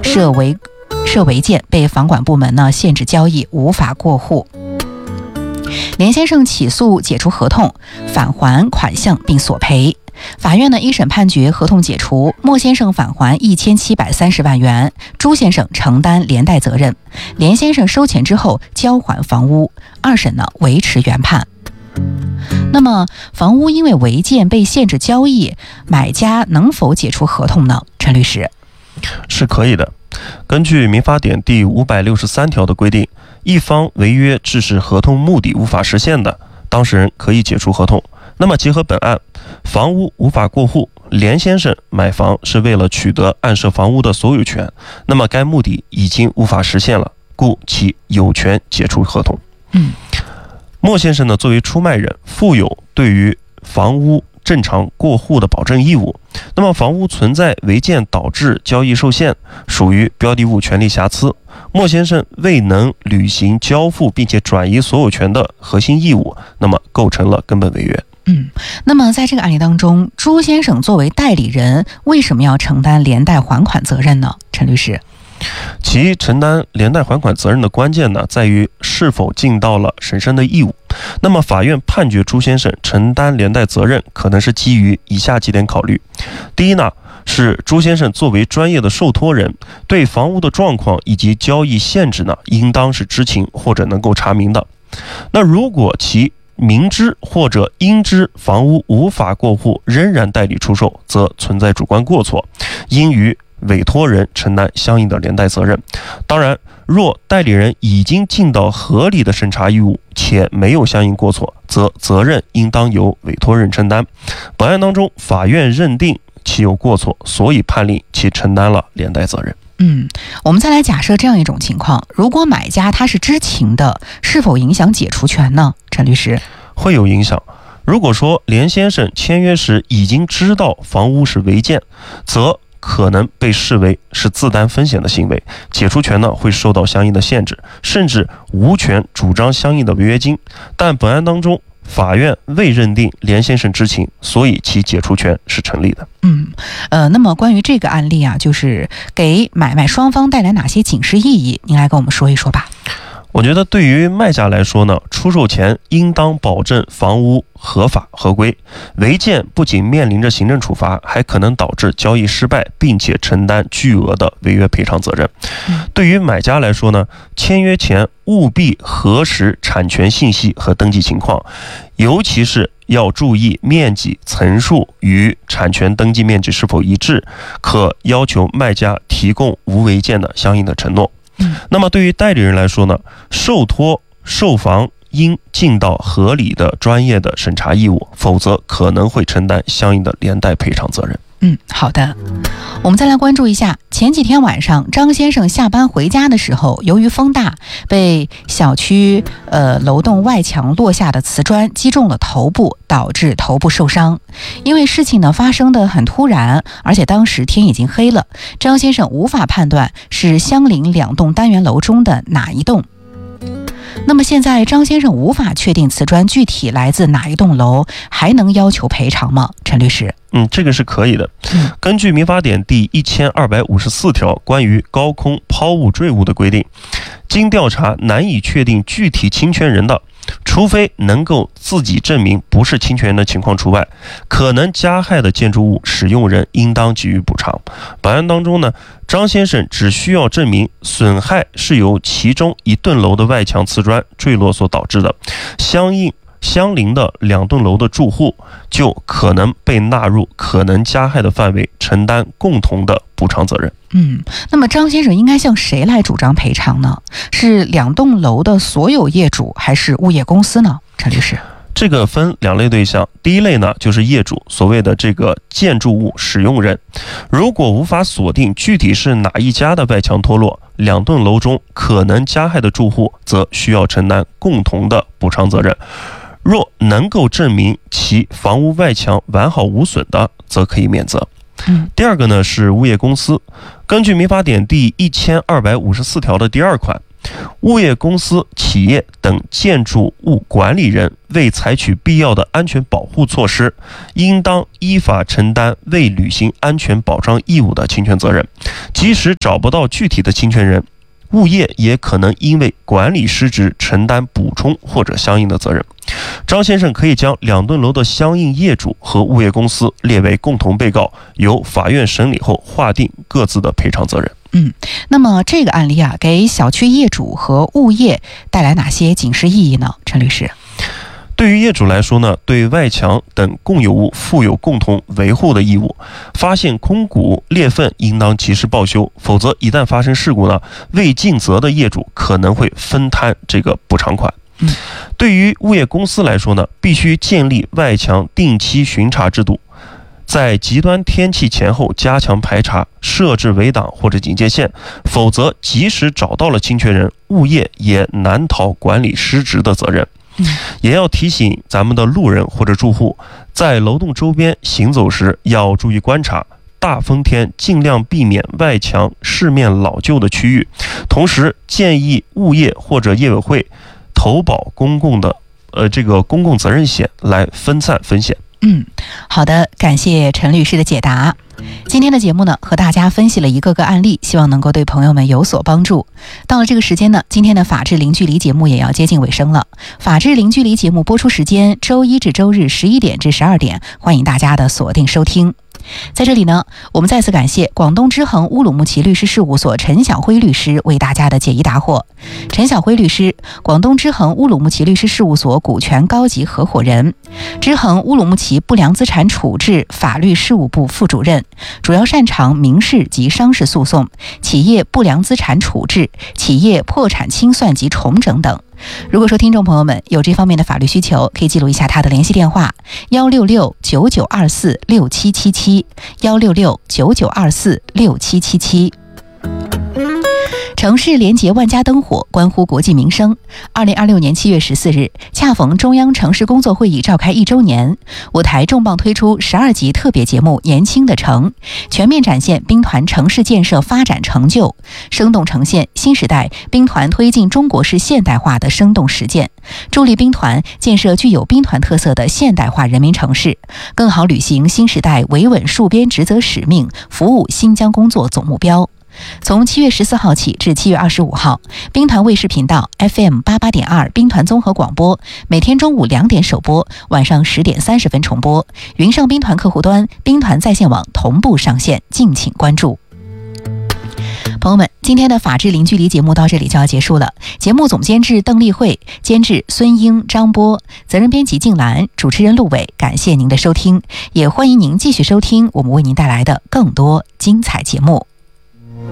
涉违建，被房管部门呢限制交易，无法过户。连先生起诉解除合同，返还款项并索赔。法院呢一审判决合同解除，莫先生返还1730万元，朱先生承担连带责任。连先生收钱之后交还房屋，二审呢维持原判。那么房屋因为违建被限制交易，买家能否解除合同呢？陈律师。 是可以的。根据民法典第563条的规定，一方违约致使合同目的无法实现的，当事人可以解除合同。那么结合本案，房屋无法过户，连先生买房是为了取得案涉房屋的所有权，那么该目的已经无法实现了，故其有权解除合同。莫先生呢，作为出卖人，负有对于房屋正常过户的保证义务。那么房屋存在违建导致交易受限，属于标的物权利瑕疵。莫先生未能履行交付并且转移所有权的核心义务，那么构成了根本违约。 那么在这个案例当中，朱先生作为代理人，为什么要承担连带还款责任呢？陈律师。 其承担连带还款责任的关键呢，在于是否尽到了审慎的义务。那么法院判决朱先生承担连带责任，可能是基于以下几点考虑。第一呢，是朱先生作为专业的受托人，对房屋的状况以及交易限制呢，应当是知情或者能够查明的。那如果其明知或者应知房屋无法过户仍然代理出售，则存在主观过错，应于委托人承担相应的连带责任。当然，若代理人已经尽到合理的审查义务且没有相应过错，则责任应当由委托人承担。本案当中，法院认定其有过错，所以判令其承担了连带责任。 我们再来假设这样一种情况，如果买家他是知情的，是否影响解除权呢？陈律师。 会有影响。如果说连先生签约时已经知道房屋是违建，则可能被视为是自担风险的行为，解除权呢会受到相应的限制，甚至无权主张相应的违约金。但本案当中，法院未认定连先生知情，所以其解除权是成立的。 那么关于这个案例啊，就是给买卖双方带来哪些警示意义？您来跟我们说一说吧。 我觉得对于卖家来说呢，出售前应当保证房屋合法合规，违建不仅面临着行政处罚，还可能导致交易失败，并且承担巨额的违约赔偿责任。对于买家来说呢，签约前务必核实产权信息和登记情况，尤其是要注意面积层数与产权登记面积是否一致，可要求卖家提供无违建的相应的承诺。那么对于代理人来说呢，受托售房应尽到合理的专业的审查义务，否则可能会承担相应的连带赔偿责任。 好的。我们再来关注一下，前几天晚上张先生下班回家的时候，由于风大，被小区楼栋外墙落下的瓷砖击中了头部，导致头部受伤。因为事情呢发生的很突然，而且当时天已经黑了，张先生无法判断是相邻2栋单元楼中的哪一栋。那么现在张先生无法确定瓷砖具体来自哪一栋楼，还能要求赔偿吗？陈律师。 这个是可以的。根据民法典第1254条关于高空抛物坠物的规定，经调查难以确定具体侵权人的，除非能够自己证明不是侵权人的情况除外，可能加害的建筑物使用人应当给予补偿。本案当中呢，张先生只需要证明损害是由其中一栋楼的外墙瓷砖坠落所导致的，相邻的2栋楼的住户就可能被纳入可能加害的范围，承担共同的补偿责任。 那么张先生应该向谁来主张赔偿呢？是2栋楼的所有业主，还是物业公司呢？陈律师。 这个分2类对象，第一类呢就是业主，所谓的这个建筑物使用人。如果无法锁定具体是哪一家的外墙脱落，2栋楼中可能加害的住户则需要承担共同的补偿责任。若能够证明其房屋外墙完好无损的，则可以免责。第二个呢是物业公司。根据民法典第1254条的第2款， 物业公司、企业等建筑物管理人未采取必要的安全保护措施，应当依法承担未履行安全保障义务的侵权责任。即使找不到具体的侵权人，物业也可能因为管理失职承担补充或者相应的责任。张先生可以将2栋楼的相应业主和物业公司列为共同被告，由法院审理后划定各自的赔偿责任。 那么这个案例啊，给小区业主和物业带来哪些警示意义呢？陈律师。 对于业主来说呢，对外墙等共有物负有共同维护的义务，发现空鼓裂缝应当及时报修，否则一旦发生事故呢，未尽责的业主可能会分摊这个补偿款。对于物业公司来说呢，必须建立外墙定期巡查制度，在极端天气前后加强排查，设置围挡或者警戒线，否则即使找到了侵权人，物业也难逃管理失职的责任。也要提醒咱们的路人或者住户，在楼栋周边行走时要注意观察，大风天尽量避免外墙饰面老旧的区域，同时建议物业或者业委会投保公共责任险来分散风险。 好的，感谢陈律师的解答。今天的节目呢，和大家分析了一个个案例，希望能够对朋友们有所帮助。到了这个时间呢，今天的法治零距离节目也要接近尾声了。法治零距离节目播出时间周一至周日11点至12点，欢迎大家的锁定收听。在这里呢，我们再次感谢广东之恒乌鲁木齐律师事务所陈晓辉律师为大家的解疑答惑。陈晓辉律师，广东之恒乌鲁木齐律师事务所股权高级合伙人，之恒乌鲁木齐不良资产处置法律事务部副主任，主要擅长民事及商事诉讼、企业不良资产处置、企业破产清算及重整等。如果说听众朋友们有这方面的法律需求，可以记录一下他的联系电话：166-9924-6777，166-9924-6777。城市联结万家灯火，关乎国计民生。2026年7月14日，恰逢中央城市工作会议召开1周年，我台重磅推出12集特别节目《年轻的城》，全面展现兵团城市建设发展成就，生动呈现新时代兵团推进中国式现代化的生动实践，助力兵团建设具有兵团特色的现代化人民城市，更好履行新时代维稳戍边职责使命，服务新疆工作总目标。从7月14号起至7月25号，兵团卫视频道 FM88.2 兵团综合广播每天中午2点首播，晚上10点30分重播。云上兵团客户端、兵团在线网同步上线，敬请关注。朋友们，今天的法治零距离节目到这里就要结束了。节目总监制邓丽慧，监制孙英、张波，责任编辑静兰，主持人陆伟。感谢您的收听，也欢迎您继续收听我们为您带来的更多精彩节目。